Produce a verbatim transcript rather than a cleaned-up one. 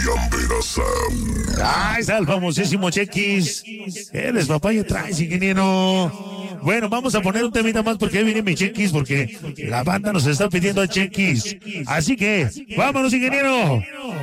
Ahí está el famosísimo Chequis. Él es papaya traes, ingeniero. Bueno, vamos a poner un temita más porque ahí viene mi Chequis, porque la banda nos está pidiendo a Chequis. Así que, vámonos, ingeniero.